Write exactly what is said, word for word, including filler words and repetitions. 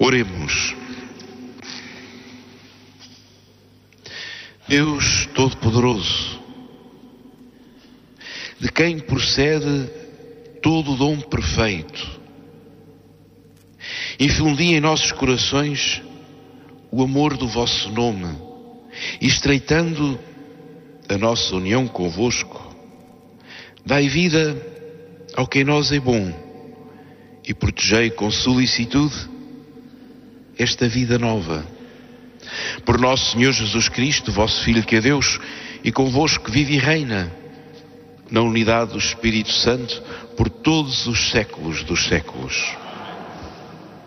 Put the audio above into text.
Oremos. Deus Todo-Poderoso, de quem procede todo o dom perfeito, infundi em nossos corações o amor do vosso nome, e estreitando a nossa união convosco, dai vida ao que em nós é bom e protegei com solicitude esta vida nova. Por nosso Senhor Jesus Cristo, vosso Filho que é Deus, e convosco vive e reina, na unidade do Espírito Santo, por todos os séculos dos séculos.